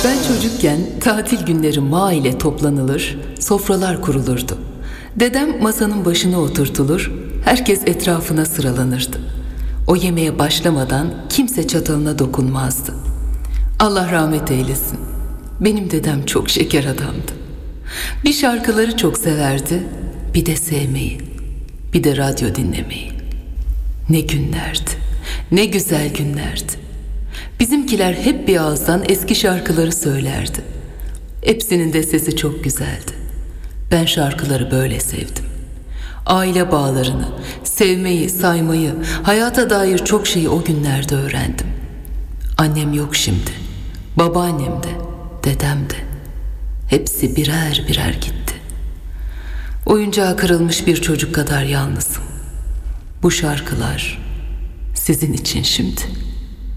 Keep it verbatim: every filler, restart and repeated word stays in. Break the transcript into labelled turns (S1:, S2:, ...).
S1: Ben çocukken tatil günleri ma ile toplanılır, sofralar kurulurdu. Dedem masanın başına oturtulur, herkes etrafına sıralanırdı. O yemeğe başlamadan kimse çatalına dokunmazdı. Allah rahmet eylesin. Benim dedem çok şeker adamdı. Bir şarkıları çok severdi, bir de sevmeyi, bir de radyo dinlemeyi. Ne günlerdi, ne güzel günlerdi. Bizimkiler hep bir ağızdan eski şarkıları söylerdi. Hepsinin de sesi çok güzeldi. Ben şarkıları böyle sevdim. Aile bağlarını, sevmeyi, saymayı, hayata dair çok şeyi o günlerde öğrendim. Annem yok şimdi. Babaannem de, dedem de. Hepsi birer birer gitti. Oyuncağa kırılmış bir çocuk kadar yalnızım. Bu şarkılar sizin için şimdi.